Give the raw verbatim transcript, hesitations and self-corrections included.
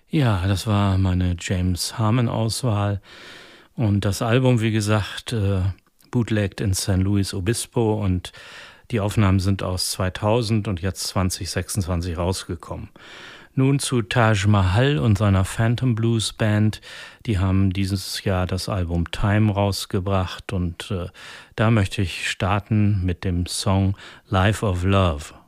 Ja, das war meine James Harmon-Auswahl. Und das Album, wie gesagt, äh, bootlegged in San Luis Obispo, und die Aufnahmen sind aus zweitausend und jetzt zwanzig sechsundzwanzig rausgekommen. Nun zu Taj Mahal und seiner Phantom Blues Band. Die haben dieses Jahr das Album Time rausgebracht, und äh, da möchte ich starten mit dem Song Life of Love.